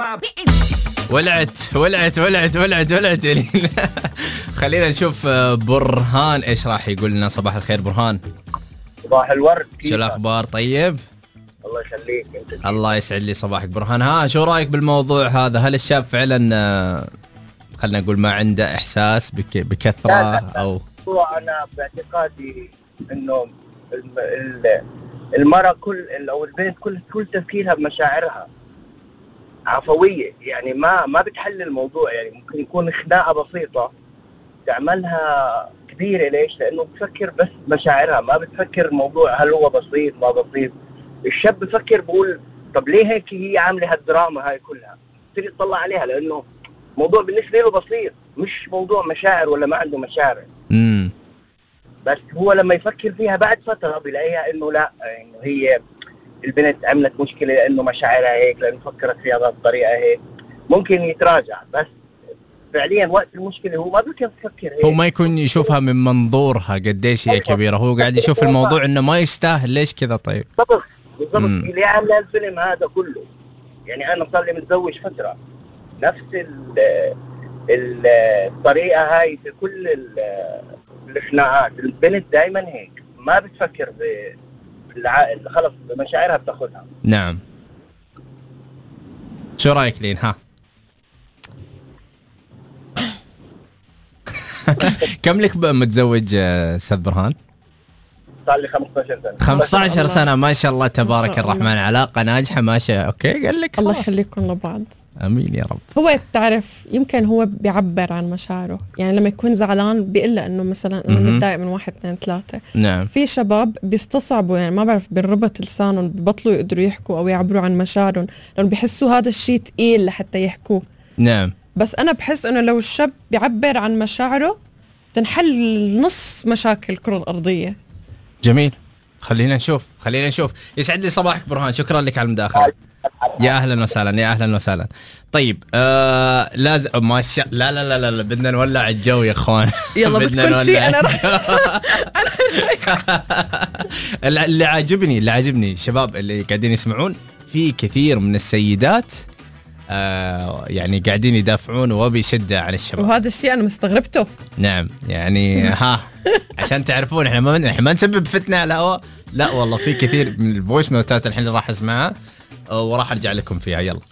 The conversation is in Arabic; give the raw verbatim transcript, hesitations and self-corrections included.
ولعت ولعت ولعت ولعت ولعت خلينا نشوف برهان ايش راح يقول لنا. صباح الخير برهان. صباح الورد. شو الاخبار؟ طيب الله يخليك. انت الله يسعد لي صباحك برهان. ها شو رايك بالموضوع هذا؟ هل الشاب فعلا خلينا نقول ما عنده احساس بك بكثره لا لا لا. او هو انا باعتقادي انه المرأة كل او البنت كل كل تفكيرها بمشاعرها عفويه، يعني ما ما بتحل الموضوع. يعني ممكن يكون خناقه بسيطه تعملها كبيره. ليش؟ لانه بتفكر بس مشاعرها، ما بتفكر الموضوع هل هو بسيط ما بسيط. الشاب بفكر بقول طب ليه هيك هي عامله هالدراما هاي كلها، بتصير تطلع عليها لانه موضوع بالنسبه له بسيط، مش موضوع مشاعر ولا ما عنده مشاعر. امم بس هو لما يفكر فيها بعد فتره بيلاقيها انه لا، انه هي البنت عملت مشكله لانه مشاعرها هيك، لانه فكرت فيها بهالطريقه هيك، ممكن يتراجع. بس فعليا وقت المشكله هو ما بده يفكر هيك، هو ما يكون يشوفها من منظورها قديش هي كبيره، هو قاعد يشوف الموضوع انه ما يستاهل. ليش كذا؟ طيب بالضبط بالضبط اللي عامله الفيلم هذا كله. يعني انا صار لي متزوج فتره، نفس ال ال الطريقه هاي في كل الخناقات. البنت دائما هيك ما بتفكر بالعائل، خلص مشاعرها بتاخذها. نعم. شو رايك لين؟ ها كم لك متزوج استاذ برهان؟ صار لي خمسة عشر سنه. خمسة عشر سنه ما شاء الله تبارك الرحمن. علاقه ناجحه ماشيه. اوكي قال لك الله يخليكم لبعض. امين يا رب. هو بتعرف يمكن هو بيعبر عن مشاعره، يعني لما يكون زعلان بيقول له انه مثلا انه متضايق من واحد اثنين ثلاثه. نعم. في شباب بيستصعبوا، يعني ما بعرف بنربط لسانهم، ببطلوا يقدروا يحكوا او يعبروا عن مشاعرهم لانه بيحسوا هذا الشيء ثقيل لحتى يحكوه. نعم. بس انا بحس انه لو الشاب بيعبر عن مشاعره تنحل نص مشاكل الكره الارضيه. جميل. خلينا نشوف خلينا نشوف يسعد لي صباحك برهان. شكرا لك على المداخله. يا اهلا وسهلا يا اهلا وسهلا. طيب آه لازم ما شاء لا لا لا لا بدنا نولع الجو يا اخوان. يلا بكل شيء انا رح... اللي عاجبني اللي عاجبني الشباب اللي قاعدين يسمعون، في كثير من السيدات آه يعني قاعدين يدافعون وبيشدوا عن الشباب، وهذا الشيء انا مستغربته. نعم يعني ها عشان تعرفون احنا ما احنا ما نسبب فتنه على الهواء، لا والله في كثير من الفويس نوتات الحين اللي راح اسمعها وراح ارجع لكم فيها. يلا